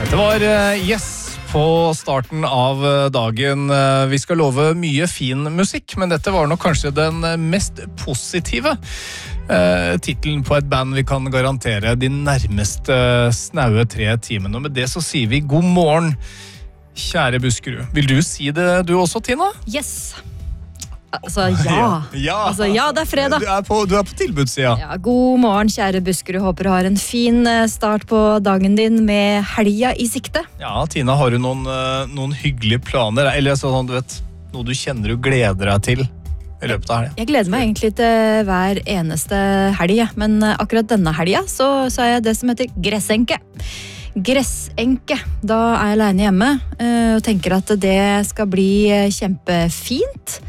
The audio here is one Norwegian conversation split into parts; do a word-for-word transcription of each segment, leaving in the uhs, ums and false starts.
Det var Yes på starten av dagen. Vi skal love mye fin musikk, men dette var nok kanskje den mest positive uh, titelen på et band vi kan garantere de nærmeste snaue tre timene. Og med det så sier vi god morgen, kjære Buskerud. Vil du si det du også, Tina? Yes. Altså, ja. Ja. Altså, ja, det er fredag. Du er på, du er på tilbudssida. Ja, god morgen, kjære Buskerud. Håper du har en fin start på dagen din med helga i sikte. Ja, Tina, har du noen, noen hyggelige planer? Eller sånn, du vet, noe du kjenner du gleder deg til i løpet av helga? Jeg gleder meg egentlig til hver eneste helg, men akkurat denne helga så, så er jeg det som heter gressenke. Gressenke. Da er jeg alene hjemme og tenker at det skal bli kjempefint.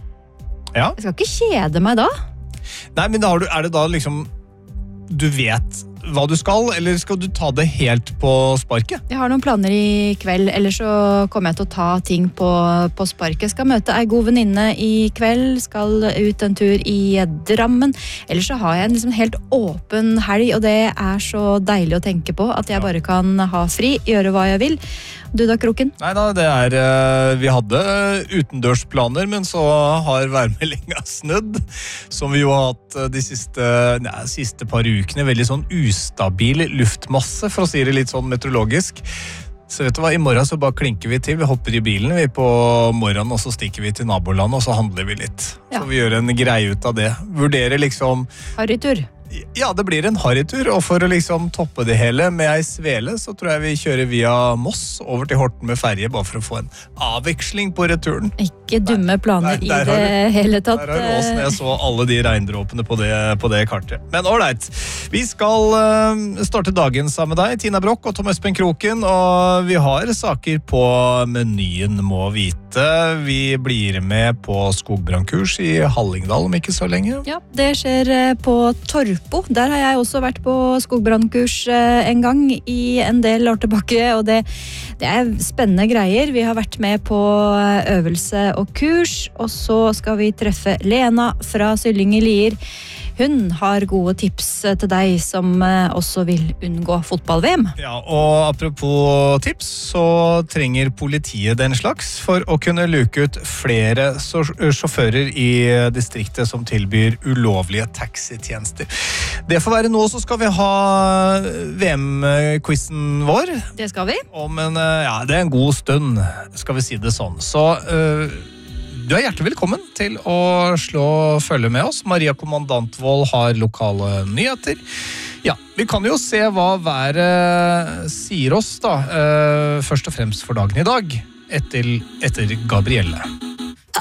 Ja. Jeg skal ikke kjede meg da. Nei, men da har du, er det da liksom du vet hva du skal, eller skal du ta det helt på sparket? Jeg har noen planer i kveld, eller så kommer jeg til å ta ting på, på sparket. Jeg skal møte ei god venninne i kveld, skal ut en tur i Drammen. Eller så har jeg en liksom helt åpen helg, og det er så deilig å tenke på at jeg bare kan ha fri, gjøre hva jeg vil. Du da, Kroken? Nei da, det er, vi hadde utendørsplaner, men så har værmeldinga snudd, som vi jo har hatt de siste, nei, siste par ukene, veldig sånn ustabil luftmasse, for å si det litt sånn meteorologisk. Så vet du hva, i morgen så bare klinker vi til, vi hopper i bilen vi på morgenen, og så stikker vi til nabolandet, og så handler vi litt. Ja. Så vi gjør en greie ut av det. Vurderer liksom... Harrytur. Ja, det blir en harrytur, og for å liksom toppe det hele med ei svele, så tror jeg vi kjører via Moss over til Horten med ferje, bare for å få en avveksling på returen. Ikke dumme planer der, der i det du, hele tatt. Der har du også, når jeg så alle de regndråpene på det, på det kartet. Men alright, vi skal uh, starte dagen sammen med deg, Tina Brock og Tom Espen Kroken, og vi har saker på menyen, må vite. Vi blir med på skogbrandkurs i Hallingdal om ikke så lenge. Ja, det skjer på Torp. Der har jeg også vært på skogbrandkurs en gang i en del år tilbake, og det, det er spennende greier. Vi har vært med på øvelse og kurs, og så skal vi treffe Lena fra Sylling i Lier. Hun har gode tips til deg som også vil unngå fotball-V M. Ja, og apropos tips, så trenger politiet den slags for å kunne luke ut flere sjåfører i distriktet som tilbyr ulovlige taxitjenester. Det får være nå, så skal vi ha V M-quizen vår. Det skal vi. Om en, ja, det er en god stund, skal vi si det sånn. Så... Uh, Du er hjertelig velkommen til å slå følge med oss. Maria Kommandantvold har lokale nyheter. Ja, vi kan jo se hva været sier oss da, først og fremst for dagen i dag, etter, etter Gabrielle.